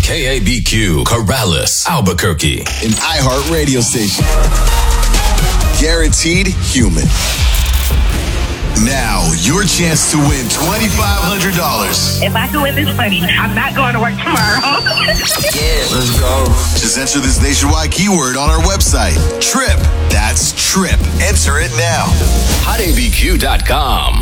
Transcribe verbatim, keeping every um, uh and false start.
K A B Q, Corrales, Albuquerque. An iHeart radio station. Guaranteed human. Now, your chance to win twenty-five hundred dollars. If I can win this money, I'm not going to work tomorrow. Yeah, let's go. Just enter this nationwide keyword on our website. TRIP. That's TRIP. Enter it now. hot A B Q dot com.